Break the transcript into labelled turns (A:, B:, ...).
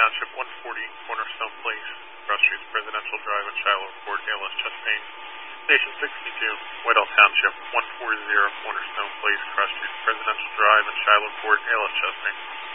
A: Township, 140 Cornerstone Place, Cross Streets, Presidential Drive, and Shiloh Court, ALS Chastain. Station 62, Whitehall Township, 140 Cornerstone Place, Cross Streets, Presidential Drive, and Shiloh Court, ALS Chastain.